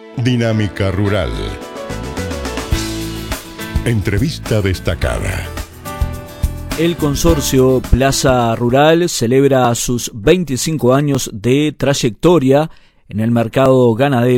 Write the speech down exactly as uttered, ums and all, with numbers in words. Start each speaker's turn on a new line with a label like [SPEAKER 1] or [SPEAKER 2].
[SPEAKER 1] Dinámica Rural. Entrevista destacada.
[SPEAKER 2] El consorcio Plaza Rural celebra sus veinticinco años de trayectoria en el mercado ganadero.